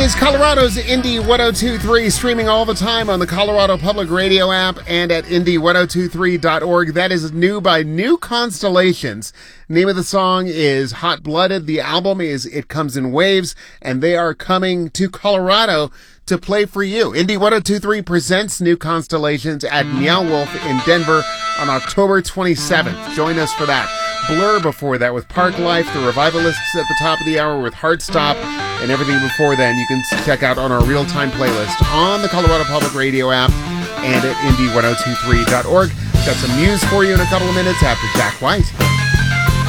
is Colorado's Indie 1023, streaming all the time on the Colorado Public Radio app and at indie1023.org. That is new by New Constellations. Name of the song is Hot Blooded. The album is It Comes in Waves, and they are coming to Colorado to play for you. Indie 1023 presents New Constellations at Meow Wolf in Denver on October 27th. Join us for that. Blur before that with Park Life, the Revivalists at the top of the hour with Heartstop, and everything before then you can check out on our real-time playlist on the Colorado Public Radio app and at indie1023.org. Got some news for you in a couple of minutes after Jack White.